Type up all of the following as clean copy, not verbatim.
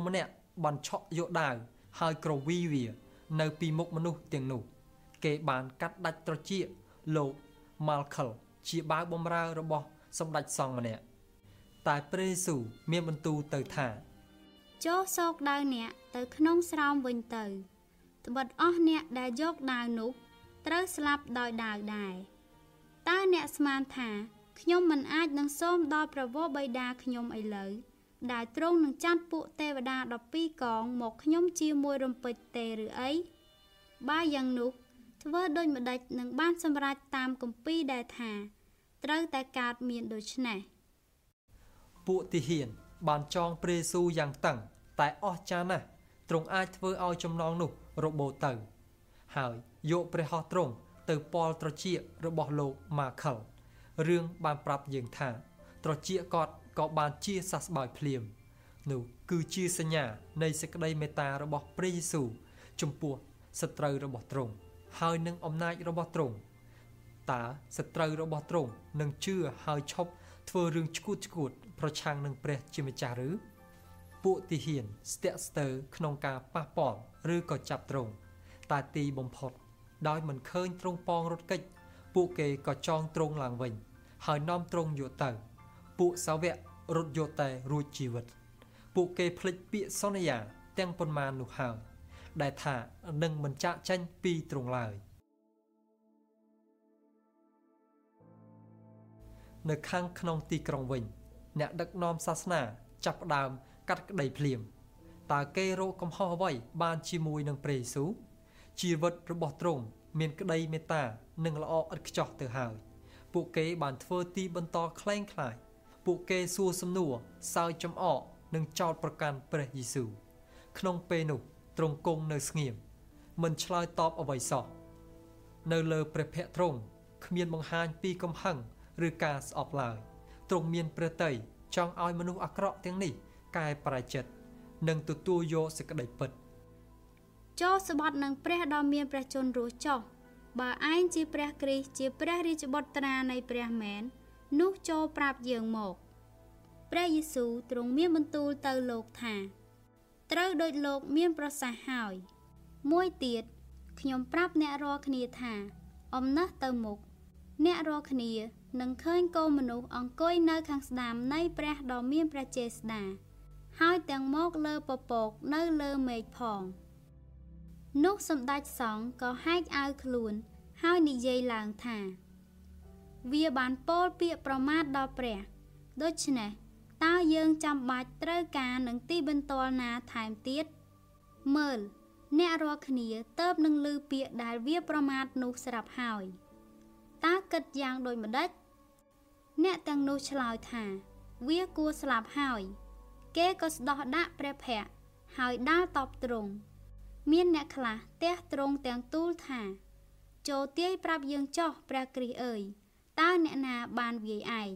ម្នាក់បានឆក់យកដាវហើយក្រវីវានៅពីមុខមនុស្សទាំងនោះគេបានកាត់ដាច់ត្រចៀកលោក Malcolm ជាបាវបំរើរបស់សម្ដេចសង្ឃម្នាក់តែព្រះយេស៊ូវមានបន្ទូលទៅថាចូលសោកដាវអ្នកទៅក្នុងស្រោមវិញទៅត្បិតអស់អ្នកដែលយកដាវនោះត្រូវស្លាប់ដោយដាវដែរតើអ្នកស្មានថាខ្ញុំមិនអាចនឹងសូមដល់ព្រះវរបិតាខ្ញុំឥឡូវដែលទ្រង់នឹងចាត់ពួកទេវតា12កងមកខ្ញុំជាមួយរំពេចទេឬអីបើយ៉ាងនោះធ្វើដូចម្ដេចនឹងបានសម្រេចតាមគម្ពីរដែលថាត្រូវតែកើតមានដូច្នេះពួកទាហានបានចងព្រះយេស៊ូវយ៉ាងតឹងតែអស្ចារ្យណាស់ទ្រង់អាចធ្វើឲ្យចំណងនោះរបូតទៅហើយយកព្រះហស្ថទ្រង់ទៅពាល់ត្រចៀករបស់លោក Malcolm រឿងបានប្រាប់យើងថាត្រចៀកគាត់ក៏បានជាសះស្បើយភ្លាមនោះគឺជាសញ្ញានៃសេចក្តីមេត្តារបស់ព្រះយេស៊ូវចំពោះសត្រូវរបស់ទ្រង់ហើយនឹងអំណាចរបស់ទ្រង់តើសត្រូវរបស់ទ្រង់នឹងជឿហើយឈប់ធ្វើរឿងឆ្កួតប្រឆាំងនឹងព្រះជាម្ចាស់ឬពួកទាហានស្ទាក់ស្ទើរក្នុងការប៉ះពាល់ឬក៏ចាប់ទ្រង់តែទីបំផុតដោយមិនឃើញទ្រង់ប៉ងរត់គេចពួកគេក៏ចងទ្រង់ឡើងវិញហើយនាំទ្រង់យកទៅពួកសាវករត់យកតែរួចជីវិតពួកគេភ្លេចពាក្យសន្យាទាំងប៉ុន្មាននោះហើយដែលថានឹងមិនចាកចេញពីទ្រង់ឡើយនៅខាងក្នុងទីក្រុងវិញអ្នកដឹកនាំសាសនាចាប់ផ្ដើមកាត់ក្តីភ្លាមតើគេរកកំហុសអ្វីបានជាមួយនឹងព្រះយេស៊ូវជីវិតរបស់ទ្រង់មានក្តីមេត្តានិងល្អឥតខ្ចោះទៅហើយពួកគេបានធ្វើទីបន្តក្លែងក្លាយពួកគេសួរសំណួរសើចចំអកនិងចោទប្រកាន់ព្រះយេស៊ូវក្នុងពេលនោះទ្រង់គង់នៅស្ងៀមមិនឆ្លើយតបអ្វីសោះនៅលើព្រះភ័ក្ត្រទ្រង់គ្មានបង្ហាញពីកំហឹងឬការស្អប់ឡើយទ្រង់មានព្រះទ័យចង់ឲ្យមនុស្សអាក្រក់ទាំងនេះកែប្រែចិត្តនិងទទួលយកសេចក្តីពិតចូលស្បត់នឹងព្រះដ៏មានព្រះជន្មរស់ចុះបើឯងជាព្រះគ្រីស្ទជាព្រះរាជបុត្រានៃព្រះមែននោះចូលប្រាប់យើងមកព្រះយេស៊ូវទ្រង់មានបន្ទូលទៅលោកថាត្រូវដូចលោកមានប្រសាសន៍ហើយមួយទៀតខ្ញុំប្រាប់អ្នករាល់គ្នាថាអំណះទៅមុខអ្នករាល់គ្នានឹងឃើញកូនមនុស្សអង្គុយនៅខាងស្ដាំនៃព្រះដ៏មានព្រះចេស្តាហើយទាំងមកលើពពកនៅលើមេឃផងនោះសម្ដេចសង្ឃក៏ហែកអាវខ្លួនហើយនិយាយឡើងថាវាបានពោលពាក្យប្រមាថដល់ព្រះដូច្នេះតើយើងចាំបាច់ត្រូវការនឹងទីបន្ទាល់ណាថែមទៀតមើលអ្នករាល់គ្នាទៅនឹងឮពាក្យដែលវាប្រមាថនោះស្រាប់ហើយតើគិតយ៉ាងដូចម្ដេចអ្នកទាំងនោះឆ្លើយថាវាគួរស្លាប់ហើយគេក៏ស្ដោះដាក់ព្រះភ័ក្ត្រហើយដើរតបទ្រង់មានអ្នកខ្លះទះទ្រង់ទាំងទូលថាចូលទាយប្រាប់យើងចុះព្រះគ្រីស្ទអើយតើអ្នកណាបានវាយឯង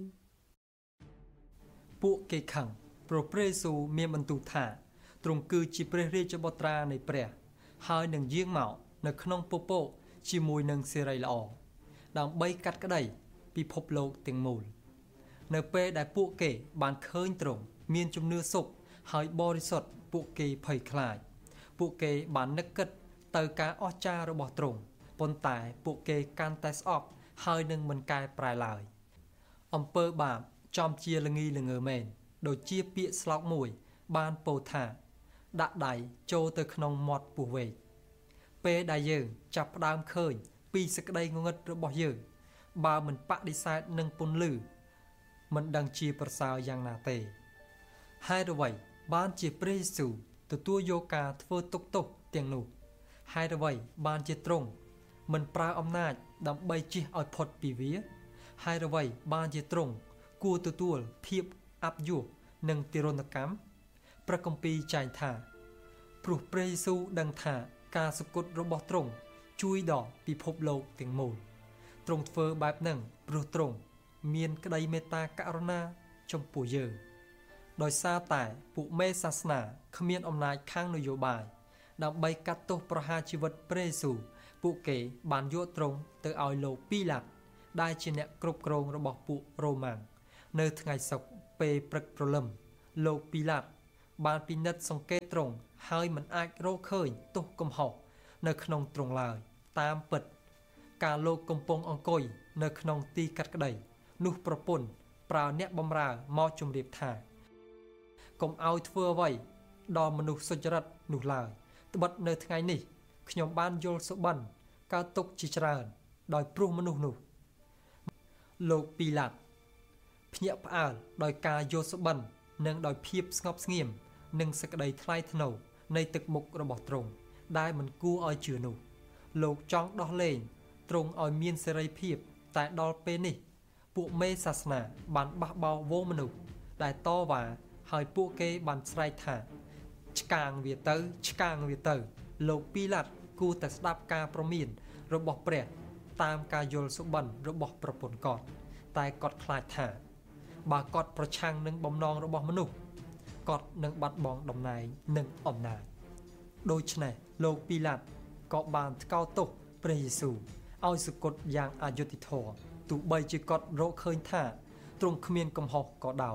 ពួកគេខឹងព្រោះព្រះយេស៊ូវមានបន្ទូលថាទ្រង់គឺជាព្រះរាជបុត្រានៃព្រះហើយនឹងយាងមកនៅក្នុងពពកជាមួយនឹងសេរីល្អដើម្បីកាត់ក្តីពិភពលោកទាំងមូលនៅពេលដែលពួកគេបានឃើញទ្រង់មានជំនឿសុខហើយបរិសុទ្ធពួកគេភ័យខ្លាចពួកគេបាននឹកគិតទៅការអស្ចារ្យរបស់ទ្រង់ប៉ុន្តែពួកគេកាន់តែស្អប់ហើយនឹងមិនកែប្រែឡើយអំពើបាបចំជាល្ងីល្ងើមែនដូចជាពាក្យស្លោកមួយបានពោលថាដាក់ដៃចូលទៅក្នុងមាត់ពស់វែកពេលដែលយើងចាប់ផ្ដើមឃើញពីសេចក្តីងងឹតរបស់យើងបើមិនបដិសេធនឹងពន្លឺមិនដឹងជាប្រសើរយ៉ាងណាទេហេតុអ្វីបានជាព្រះយេស៊ូវទទួលយកការធ្វើទុក្ខទោសទាំងនោះហេតុអ្វីបានជាទ្រង់មិនប្រើអំណាចដើម្បីជៀសឲ្យផុតពីវាហេតុអ្វីបានជាទ្រង់គួរទទួលភាពអព្យុះនិងទារុណកម្មព្រះគម្ពីរចែងថាព្រោះព្រះយេស៊ូវដឹងថាការសុគតរបស់ទ្រង់ជួយដល់ពិភពលោកទាំងមូលទ្រង់ធ្វើបែបហ្នឹងព្រោះទ្រង់មានក្តីមេត្តាករុណាចំពោះយើងដោយសារតែពួកមេសាសនាគ្មានអំណាចខាងនយោបាយដើម្បីកាត់ទោសប្រហារជីវិតព្រះយេស៊ូវពួកគេបានយកទ្រង់ទៅឲ្យលោកពីឡាតដែលជាអ្នកគ្រប់គ្រងរបស់ពួករ៉ូម៉ាំងនៅថ្ងៃសុក្រពេលព្រឹកព្រលឹមលោកពីឡាតបានពិនិត្យសង្កេតត្រង់ហើយមិនអាចរកឃើញទោសកំហុសនៅក្នុងត្រង់ឡើយតាមពិតការលោកកំពុងអង្គុយនៅក្នុងទីកាត់ក្តីនោះប្រពន្ធប្រើអ្នកបម្រើមកជម្រាបថាកុំឲ្យធ្វើអ្វីដល់មនុស្សសុចរិតនោះឡើយត្បិតនៅថ្ងៃនេះខ្ញុំបានយល់សុបិនកើតទុកជាច្រើនដោយព្រោះមនុស្សនោះលោកពីឡាតភ្ញាក់ផ្អើលដោយការយល់សុបិននិងដោយភាពស្ងប់ស្ងៀមនិងសេចក្តីថ្លៃថ្នូរនៃទឹកមុខរបស់ទ្រង់ដែលមិនគួរឲ្យជឿនោះលោកចង់ដោះលែងទ្រង់ឲ្យមានសេរីភាពតែដល់ពេលនេះពួកមេសាសនាបានបះបោរវងមនុស្សដែលតវ៉ាហើយពួកគេបានស្រែកថាឆ្កាងវាទៅឆ្កាងវាទៅលោកពីឡាតគួរតែស្ដាប់ការប្រមានរបស់ព្រះតាមការយល់សុបិនរបស់ប្រពន្ធគាត់តែគាត់ខ្លាចថាបើគាត់ប្រឆាំងនឹងបំណងរបស់មនុស្សគាត់នឹងបាត់បង់តំណែងនិងអំណាចដូច្នេះលោកពីឡាតក៏បានថ្កោលទោសព្រះយេស៊ូវឲ្យសគត់យ៉ាងអយុត្តិធម៌ទោះបីជាគាត់រកឃើញថាទ្រង់គ្មានកំហុសក៏ដោយ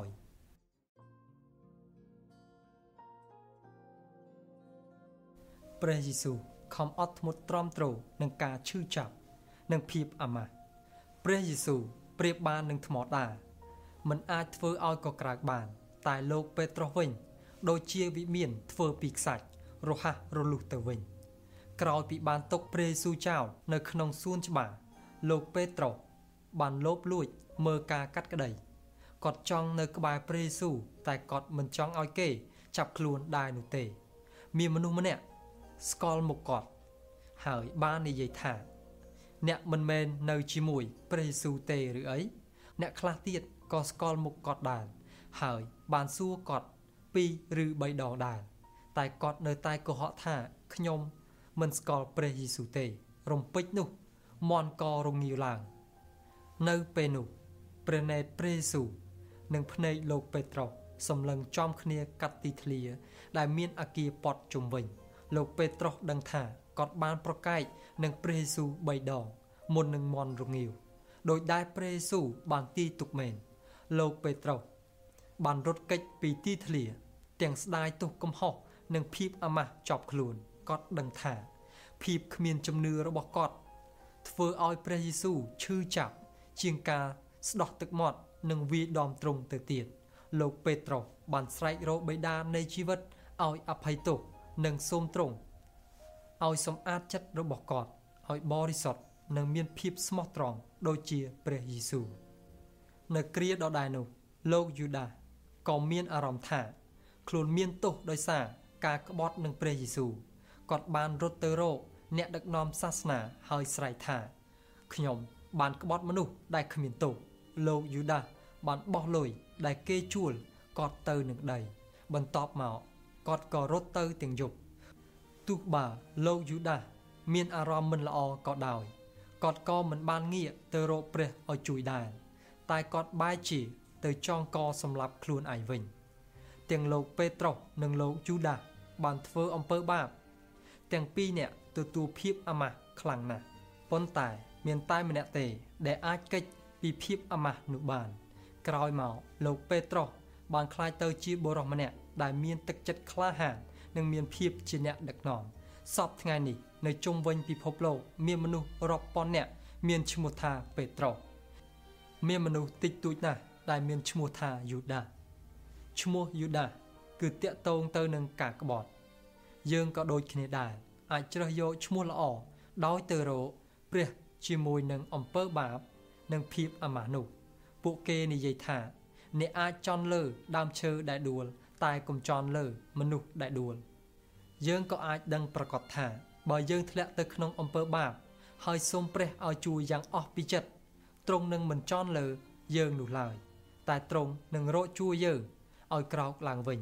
ព្រះយេស៊ូវខំអត់ធ្មត់ទ្រាំទ្រនឹងការឈឺចាប់និងភាពអាម៉ាស់ព្រះយេស៊ូវប្រៀបបាននឹងថ្មដាមិនអាចធ្វើឲ្យកក្រើកបានតែលោកពេត្រុសវិញដូចជាវិមានធ្វើពីខ្សាច់រហ័សរលុះទៅវិញក្រោយពីបានຕົកព្រះយេស៊ូវចោលនៅក្នុងសួនច្បារលោកពេត្រុសបានលោបលួចមើលការកាត់ក្តីគាត់ចង់នៅក្បែរព្រះយេស៊ូវតែគាត់មិនចង់ឲ្យគេចាប់ខ្លួនដែរនោះទេមានមនុស្សម្នាក់ស្គាល់មុខគាត់ហើយបាននិយាយថាអ្នកមិនមែននៅជាមួយព្រះយេស៊ូវទេឬអីអ្នកខ្លះទៀតក៏ស្គាល់មុខគាត់ដែរហើយបានសួរគាត់2 ឬ 3 ដងដែរតែគាត់នៅតែកុហកថាខ្ញុំមិនស្គាល់ព្រះយេស៊ូវទេរំពេចនោះមន់ក៏រងាវឡើងនៅពេលនោះព្រះនេតព្រះយេស៊ូវនិងភ្នែកលោកពេត្រុសសម្លឹងចំគ្នាកាត់ទីធ្លាដែលមានអគារព័ទ្ធជុំវិញលោកពេត្រុសដឹងថាគាត់បានប្រកែកនឹងព្រះយេស៊ូវ3 ដងមុននឹងមន់រងាវដោយដែលព្រះយេស៊ូវបានទាយទុកមែនលោកពេត្រុសបានរត់គេចពីទីធ្លាទាំងស្ដាយទោសកំហុសនិងភាពអាម៉ាស់ជាប់ខ្លួនគាត់ដឹងថាភាពគ្មានជំនឿរបស់គាត់ធ្វើឲ្យព្រះយេស៊ូវឈឺចាប់ជាងការស្ដោះទឹកមាត់និងវាយដំទ្រង់ទៅទៀតលោកពេត្រុសបានស្រែករកបិតានៃជីវិតឲ្យអភ័យទោសនិងសូមទ្រង់ឲ្យសម្អាតចិត្តរបស់គាត់ឲ្យបរិសុទ្ធនិងមានភាពស្មោះត្រង់ដូចជាព្រះយេស៊ូវនៅគ្រាដដែលនោះលោកយូដាសក៏មានអារម្មណ៍ថាខ្លួនមានទោសដោយសារការក្បត់នឹងព្រះយេស៊ូវគាត់បានរត់ទៅរកអ្នកដឹកនាំសាសនាហើយស្រែកថាខ្ញុំបានក្បត់មនុស្សដែលគ្មានទោសលោកយូដាសបានបោះលុយដែលគេជួលគាត់ទៅនឹងដីបន្ទាប់មកគាត់ក៏រត់ទៅទាំងយប់ទោះបើលោកយូដាសមានអារម្មណ៍មិនល្អក៏ដោយគាត់ក៏មិនបានងាកទៅរកព្រះឲ្យជួយដែរតែគាត់បែរជាទៅចងកសម្លាប់ខ្លួនឯងវិញទាំងលោកពេត្រុសនិងលោកយូដាសបានធ្វើអំពើបាបទាំងពីរនាក់ទទួលភាពអាម៉ាស់ខ្លាំងណាស់ប៉ុន្តែមានតែម្នាក់ទេដែលអាចគេចពីភាពអាម៉ាស់នោះបានក្រោយមកលោកពេត្រុសបានក្លាយទៅជាបុរសម្នាក់ដែលមានទឹកចិត្តក្លាហាននិងមានភាពជាអ្នកដឹកនាំសពថ្ងៃនេះនៅជុំវិញពិភពលោកមានមនុស្សរាប់ពាន់នាក់មានឈ្មោះថាពេត្រុសមានមនុស្សតិចតួចណាស់ដែលមានឈ្មោះថាយូដាសឈ្មោះយូដាសគឺតាក់ទងទៅនឹងការក្បត់យើងក៏ដូចគ្នាដែរអាចជ្រើសយកឈ្មោះល្អដោយទៅរកព្រះជាមួយនឹងអំពើបាបនិងភាពអាម៉ាស់នោះពួកគេនិយាយថាអ្នកអាចចន់លើដើមឈើដែលដួលតែកុំចន់លើមនុស្សដែលដួលយើងក៏អាចដឹងប្រកបថាបើយើងធ្លាក់ទៅក្នុងអំពើបាបហើយសូមព្រះឲ្យជួយយ៉ាងអស់ពីចិត្តទ្រង់នឹងមិនចន់លើយើងនោះឡើយតែទ្រង់នឹងរកជួយយើងឲ្យក្រោកឡើងវិញ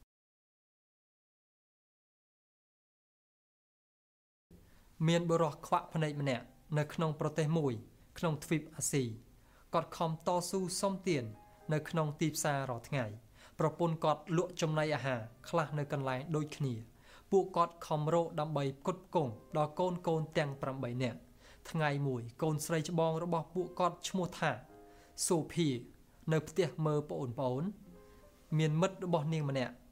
មានបុរសខ្វាក់ភ្នែកម្នាក់នៅក្នុងប្រទេសមួយក្នុងទ្វីបអាស៊ីគាត់ខំតស៊ូសុំទាននៅក្នុងទីផ្សាររាល់ថ្ងៃប្រពន្ធគាត់លក់ចំណីអាហារខ្លះនៅកន្លែងដូចគ្នាពួកគាត់ខំរកដើម្បីផ្គត់ផ្គង់ដល់កូនទាំង8នាក់ថ្ងៃមួយកូនស្រីច្បងរបស់ពួកគាត់ឈ្មោះថាសូភានៅផ្ទះមើលប្អូនមានមិត្តរបស់នាងម្នាក់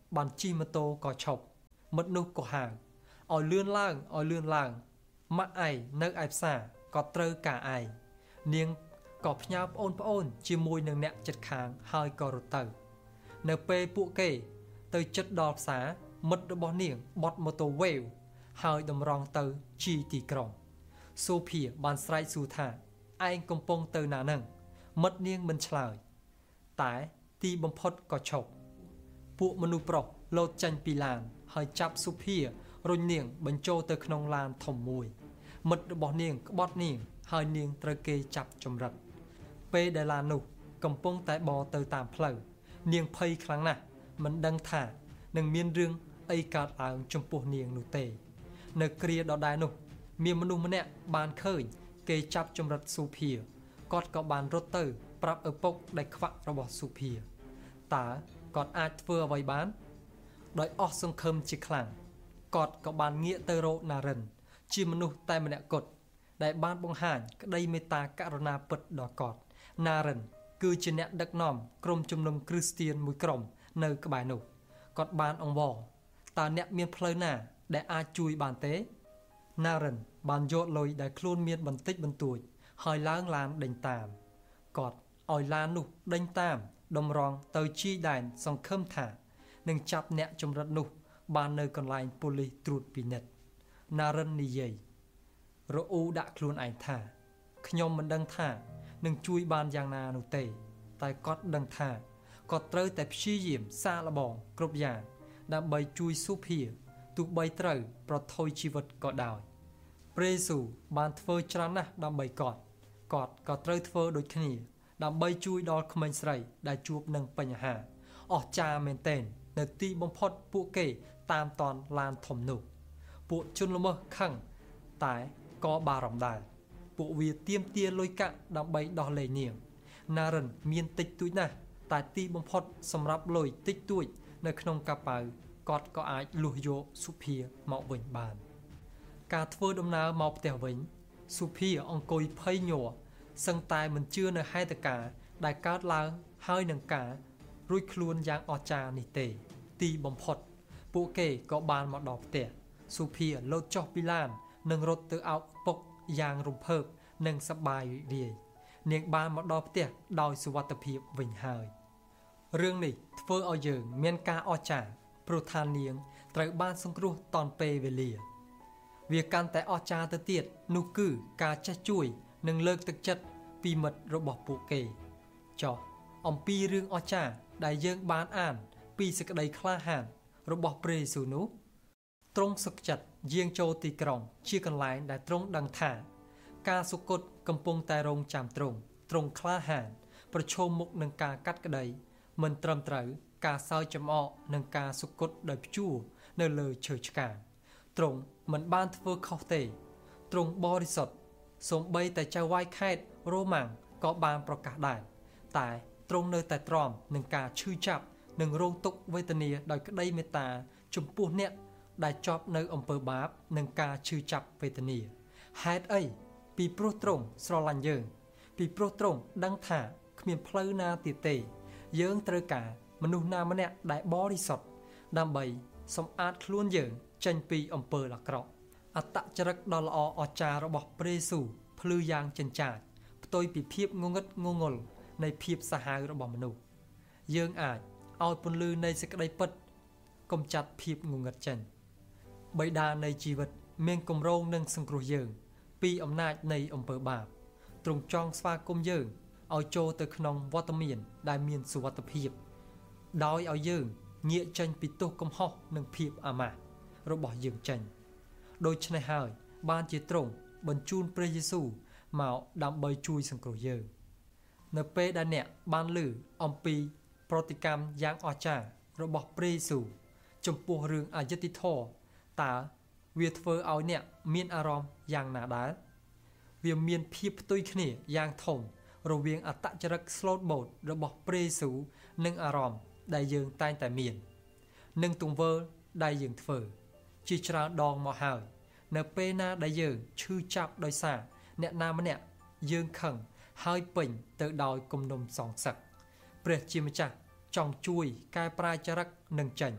បានជិះម៉ូតូក៏ឈប់មិត្តនោះក៏ហៅឲ្យលឿនឡើងម៉ាក់ឯងនៅឯផ្សារក៏ត្រូវការឯងនាងក៏ផ្ញើប្អូនជាមួយនឹងអ្នកជិតខាងហើយក៏រត់ទៅនៅពេលពួកគេទៅជិតដល់ផ្សារមិត្តរបស់នាងបត់ម៉ូតូវេវហើយតម្រង់ទៅជីទីក្រុងសូភីបានស្រែកសួរថាឯងកំពុងទៅណានឹងមិត្តនាងមិនឆ្លើយតែទីបំផុតក៏ឈប់ពួកមនុស្សប្រុសលោតចេញពីឡានហើយចាប់សូភីរុញនាងបញ្ចូលទៅក្នុងឡានធំមួយមិត្តរបស់នាងក្បត់នាងហើយនាងត្រូវគេចាប់ចម្រិតពេលដែលឡាននោះកំពុងតែបរទៅតាមផ្លូវនាងភ័យខ្លាំងណាស់មិនដឹងថានឹងមានរឿងអីកើតឡើងចំពោះនាងនោះទេនៅគ្រាដដែលនោះមានមនុស្សម្នាក់បានឃើញគេចាប់ចម្រិតសូភីគាត់ក៏បានរត់ទៅប្រាប់ឪពុកដែលខ្វាក់របស់សូភីតើគាត់អាចធ្វើអ្វីបានដោយអស់សង្ឃឹមជាខ្លាំងគាត់ក៏បានងាកទៅរកណារិនជាមនុស្សតែម្នាក់គត់ដែលបានបង្ហាញក្តីមេត្តាករុណាពិតដល់គាត់ណារិនគឺជាអ្នកដឹកនាំក្រុមជំនុំគ្រីស្ទានមួយក្រុមនៅក្បែរនោះគាត់បានអង្វរតើអ្នកមានផ្លូវណាដែលអាចជួយបានទេណារិនបានយកលុយដែលខ្លួនមានបន្តិចបន្តួចហើយឡើងឡានដេញតាមគាត់ឲ្យឡាននោះដេញតាមតម្រង់ទៅជីដែនសង្ឃឹមថានឹងចាប់អ្នកចម្រិតនោះបាននៅកន្លែងប៉ូលីសត្រួតពិនិត្យណារិននិយាយរអ៊ូដាក់ខ្លួនឯងថាខ្ញុំមិនដឹងថានឹងជួយបានយ៉ាងណានោះទេតែគាត់ដឹងថាគាត់ត្រូវតែព្យាយាមសាកល្បងគ្រប់យ៉ាងដើម្បីជួយសូភីទោះបីត្រូវប្រថុយជីវិតក៏ដោយព្រះយេស៊ូវបានធ្វើច្រើនណាស់ដើម្បីគាត់ក៏ត្រូវធ្វើដូចគ្នាដើម្បីជួយដល់ក្មេងស្រីដែលជួបនឹងបញ្ហាអស្ចារ្យមែនទែននៅទីបំផុតពួកគេតាមតនឡានធំនោះពួកជនល្មើសខឹងតែក៏បារម្ភដែរពួកវាទាមទារលុយកាក់ដើម្បីដោះលែងនាងណារិនមានតិចតួចណាស់តែទីបំផុតសម្រាប់លុយតិចតួចនៅក្នុងកាប៉ៅគាត់ក៏អាចលួសយកសូភីមកវិញបានការធ្វើដំណើរមកផ្ទះវិញសូភីអង្គុយភ័យញ័រសឹងតែមិនជឿនៅហេតុការណ៍ដែលកើតឡើងហើយនឹងការរួចខ្លួនយ៉ាងអស្ចារ្យនេះទេទីបំផុតពួកគេក៏បានមកដល់ផ្ទះសូភីលោតចុះពីឡាននិងរត់ទៅអោបពុកយ៉ាងរំភើបនិងសប្បាយរីករាយនាងបានមកដល់ផ្ទះដោយសុវត្ថិភាពវិញហើយរឿងនេះធ្វើឲ្យយើងមានការអស្ចារ្យព្រោះថានាងត្រូវបានសង្គ្រោះតាន់ពេលវេលាវាកាន់តែអស្ចារ្យទៅទៀតនោះគឺការចេះជួយនិងលើកទឹកចិត្តពីមិត្តរបស់ពួកគេចុះអំពីរឿងអស្ចារ្យដែលយើងបានអានពីសេចក្តីក្លាហានរបស់ព្រះយេស៊ូវនោះទ្រង់សុខចិត្តយាងចូលទីក្រុងជាកន្លែងដែលទ្រង់ដឹងថាការសុគតកំពុងតែរងចាំទ្រង់ក្លាហានប្រឈមមុខនឹងការកាត់ក្តីមិនត្រឹមត្រូវការសើចចំអកនិងការសុគតដោយព្យួរនៅលើឈើឆ្កាងទ្រង់មិនបានធ្វើខុសទេទ្រង់បរិសុទ្ធសូម្បីតែចៅហ្វាយខេត្តរ៉ូម៉ាំងក៏បានប្រកាសដែរតែទ្រង់នៅតែទ្រាំនឹងការឈឺចាប់និងរងទុក្ខវេទនាដោយក្តីមេត្តាចំពោះអ្នកដែលជាប់នៅអំពើបាបនិងការឈឺចាប់វេទនាហេតុអីពីព្រោះទ្រង់ស្រឡាញ់យើងពីព្រោះទ្រង់ដឹងថាគ្មានផ្លូវណាទៀតទេយើងត្រូវការមនុស្សណាម្នាក់ដែលបរិសុទ្ធដើម្បីសម្អាតខ្លួនយើងចេញពីអំពើអាក្រក់អត្តចរិតដ៏ល្អអស្ចារ្យរបស់ព្រះយេស៊ូវភ្លឺយ៉ាងចិញ្ចាចផ្ទុយពីភាពងងឹតងងល់នៃភាពសាហាវរបស់មនុស្សយើងអាចឲ្យពន្លឺនៃសេចក្តីពិតកំចាត់ភាពងងឹតចេញបិតានៃជីវិតមានគម្រោងនឹងសង្គ្រោះយើងពីអំណាចនៃអំពើបាបទ្រង់ចង់ស្វាគមន៍យើងឲ្យចូលទៅក្នុងវត្តមានដែលមានសុវត្ថិភាពដោយឲ្យយើងងាកចេញពីទោសកំហុសនិងភាពអាម៉ាស់របស់យើងចេញដូច្នេះហើយបានជាទ្រង់បញ្ជូនព្រះយេស៊ូវមកដើម្បីជួយសង្គ្រោះយើងនៅពេលដែលអ្នកបានឮអំពីប្រតិកម្មយ៉ាងអស្ចារ្យរបស់ព្រះយេស៊ូវចំពោះរឿងអយុត្តិធម៌តើវាធ្វើឲ្យអ្នកមានអារម្មណ៍យ៉ាងណាដែរវាមានភាពផ្ទុយគ្នាយ៉ាងធំរវាងអត្តចរិតស្លូតបូតរបស់ព្រះយេស៊ូវនិងអារម្មណ៍ដែលយើងតែងតែមាននិងទង្វើដែលយើងធ្វើជាច្រើនដងមកហើយនៅពេលណាដែលយើងឈឺចាប់ដោយសារអ្នកណាម្នាក់យើងខឹងហើយពេញទៅដោយគំនុំសងសឹកព្រះជាម្ចាស់ចង់ជួយកែប្រែចរិតនឹងចេញ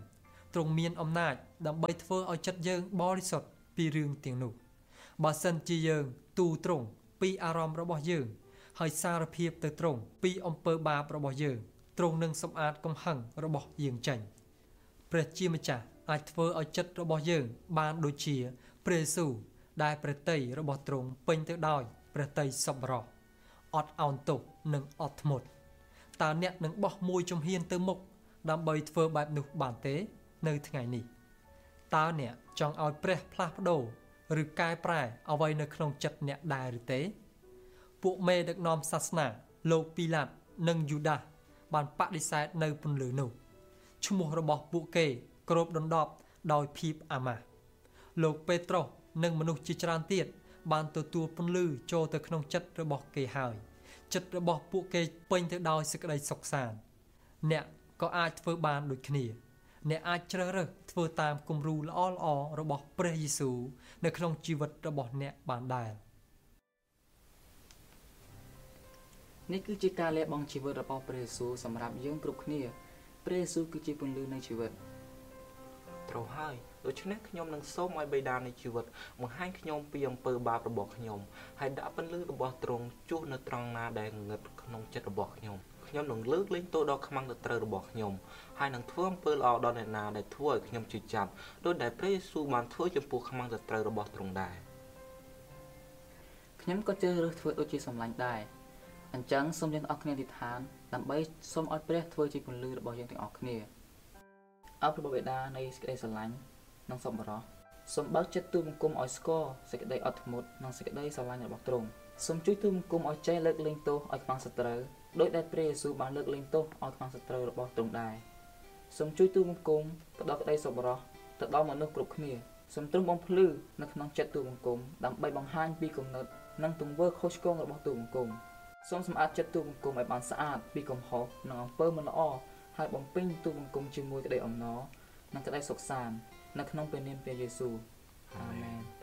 ទ្រង់មានអំណាចដើម្បីធ្វើឲ្យចិត្តយើងបរិសុទ្ធពីរឿងទាំងនោះបើសិនជាយើងទូលទ្រង់ពីអារម្មណ៍របស់យើងហើយសារភាពទៅទ្រង់ពីអំពើបាបរបស់យើងទ្រង់នឹងសម្អាតកំហឹងរបស់យើងចេញព្រះជាម្ចាស់អាចធ្វើឲ្យចិត្តរបស់យើងបានដូចជាព្រះយេស៊ូវដែលព្រះទ័យរបស់ទ្រង់ពេញទៅដោយព្រះទ័យសប្បុរសអត់ឱនទោសនិងអត់ធ្មត់តើអ្នកនឹងបោះមួយជំហានទៅមុខដើម្បីធ្វើបែបនោះបានទេនៅថ្ងៃនេះតើអ្នកចង់ឲ្យព្រះផ្លាស់ប្ដូរឬកែប្រែអ្វីនៅក្នុងចិត្តអ្នកដែរឬទេពួកមេដឹកនាំសាសនាលោកពីឡាតនិងយូដាសបានបដិសេធនៅពន្លឺនោះឈ្មោះរបស់ពួកគេគ្របដណ្ដប់ដោយភាពអាម៉ាស់លោកពេត្រុសនិងមនុស្សជាច្រើនទៀតបានទទួលពន្លឺចូលទៅក្នុងចិត្តរបស់គេហើយចិត្តរបស់ពួកគេពេញទៅដោយសេចក្តីសុខសាន្តអ្នកក៏អាចធ្វើបានដូចគ្នាអ្នកអាចជ្រើសរើសធ្វើតាមគំរូល្អៗរបស់ព្រះយេស៊ូវនៅក្នុងជីវិតរបស់អ្នកបានដែរនេះគឺជាការលះបង់ជីវិតរបស់ព្រះយេស៊ូវសម្រាប់យើងគ្រប់គ្នាព្រះយេស៊ូវគឺជាពន្លឺនៃជីវិតត្រូវហើយដូច្នេះខ្ញុំនឹងសូមឲ្យបិតានៃជីវិតបង្ហាញខ្ញុំពីអំពើបាបរបស់ខ្ញុំហើយដាក់ពន្លឺរបស់ទ្រង់ជួសនៅត្រង់ណាដែលងងឹតក្នុងចិត្តរបស់ខ្ញុំនឹងលើកលែងទោសដ៏ខ្មាំងទៅត្រូវរបស់ខ្ញុំហើយនឹងធ្វើអំពើល្អដល់អ្នកណាដែលធ្វើឲ្យខ្ញុំជឿចាប់ដោយដែលព្រះយេស៊ូវបានធ្វើចំពោះខ្មាំងទៅត្រូវរបស់ទ្រង់ដែរខ្ញុំក៏ជ្រើសរើសធ្វើដូចជាសម្លាញ់ដែរអញ្ចឹងសូមយើងអរគ្នាអធិដ្ឋានដើម្បីសូមឲ្យព្រះធ្វើជាពន្លឺរបស់យើងទាំងអស់គ្នាអរព្រះបិតានៃសេចក្តីស្រឡាញ់និងសប្បុរសសូមបើកចិត្តទូលបង្គំឲ្យស្គាល់សេចក្តីអត់ធ្មត់និងសេចក្តីស្រឡាញ់របស់ទ្រង់សូមជួយទូលបង្គំឲ្យចេះលើកលែងទោសឲ្យខ្មាំងសត្រូវដោយដែលព្រះយេស៊ូវបានលើកលែងទោសឲ្យខ្មាំងសត្រូវរបស់ទ្រង់ដែរសូមជួយទូលបង្គំផ្ដល់ក្តីសប្បុរសទៅដល់មនុស្សគ្រប់គ្នាសូមទ្រង់បំភ្លឺនៅក្នុងចិត្តទូលបង្គំដើម្បីបង្ហាញពីគំនិតនិងទង្វើខុសឆ្គងរបស់ទូលបង្គំសូមសម្អាតចិត្តទូលបង្គំឲ្យបានស្អាតពីកំហុសនិងអំពើមិនល្អហើយបំពេញទូលបង្គំជាមួយក្តីអំណរនិងក្តីសុខសាន្តនៅក្នុងព្រះនាមព្រះយេស៊ូវអាមែន